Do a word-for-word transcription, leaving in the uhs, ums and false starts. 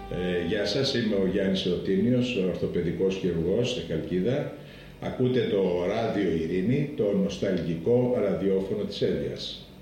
Ε, γεια σας, είμαι ο Γιάννης Εωτίνιος, ορθοπαιδικός χειρουργός στη Χαλκίδα. Ακούτε το Ράδιο Ειρήνη, το νοσταλγικό ραδιόφωνο της Εύβοιας.